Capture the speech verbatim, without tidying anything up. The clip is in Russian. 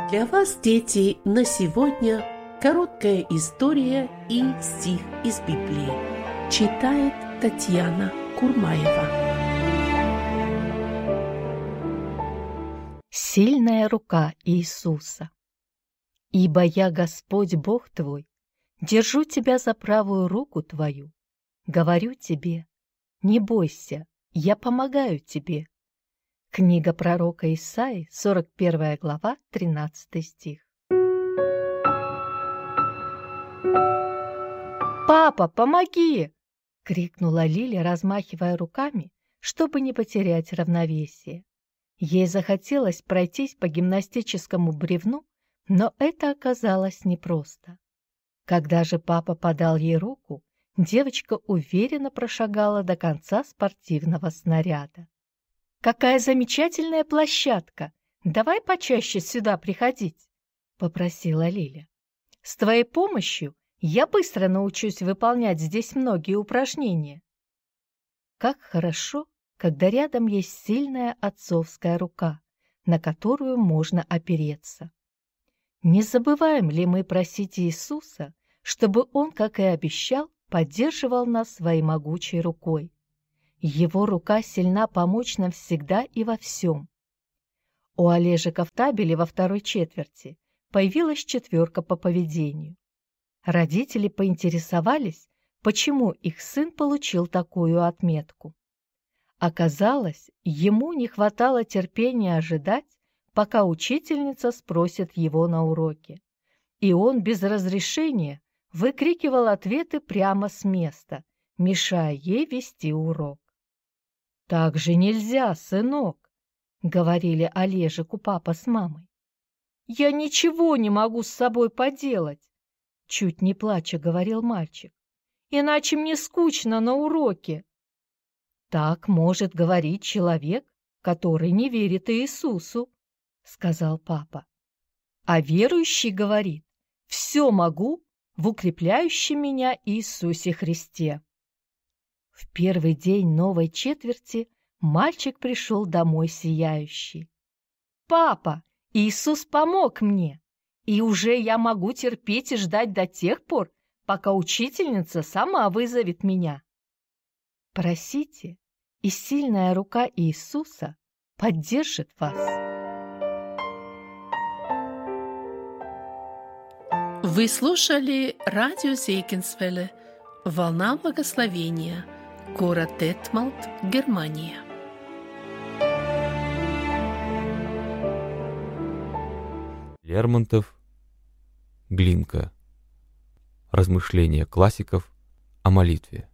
Для вас, дети, на сегодня короткая история и стих из Библии. Читает Татьяна Курмаева. Сильная рука Иисуса. «Ибо я Господь Бог твой, держу тебя за правую руку твою. Говорю тебе, не бойся, я помогаю тебе». Книга пророка Исаии, сорок первая глава, тринадцатый стих. «Папа, помоги!» — крикнула Лиля, размахивая руками, чтобы не потерять равновесие. Ей захотелось пройтись по гимнастическому бревну, но это оказалось непросто. Когда же папа подал ей руку, девочка уверенно прошагала до конца спортивного снаряда. «Какая замечательная площадка! Давай почаще сюда приходить!» — попросила Лиля. «С твоей помощью я быстро научусь выполнять здесь многие упражнения». Как хорошо, когда рядом есть сильная отцовская рука, на которую можно опереться. Не забываем ли мы просить Иисуса, чтобы Он, как и обещал, поддерживал нас своей могучей рукой? Его рука сильна помочь нам всегда и во всем. У Олежика в табеле во второй четверти появилась четверка по поведению. Родители поинтересовались, почему их сын получил такую отметку. Оказалось, ему не хватало терпения ожидать, пока учительница спросит его на уроке, и он без разрешения выкрикивал ответы прямо с места, мешая ей вести урок. «Так же нельзя, сынок», — говорили Олежику папа с мамой. «Я ничего не могу с собой поделать», — чуть не плача говорил мальчик, «иначе мне скучно на уроке». «Так может говорить человек, который не верит Иисусу», — сказал папа. «А верующий говорит, все могу в укрепляющем меня Иисусе Христе». В первый день новой четверти мальчик пришел домой сияющий. «Папа, Иисус помог мне, и уже я могу терпеть и ждать до тех пор, пока учительница сама вызовет меня». Просите, и сильная рука Иисуса поддержит вас. Вы слушали радио Зейгенсвелле «Волна благословения», город Детмалт, Германия. Лермонтов, Глинка. Размышления классиков о молитве.